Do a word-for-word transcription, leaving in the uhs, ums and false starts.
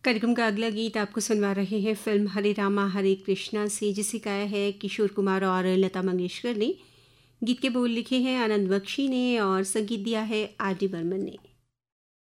कार्यक्रम का अगला गीत आपको सुनवा रहे हैं फिल्म हरे रामा हरे कृष्णा से, जिसे गाया है किशोर कुमार और लता मंगेशकर ने। गीत के बोल लिखे हैं आनंद बख्शी ने और संगीत दिया है आर डी बर्मन ने।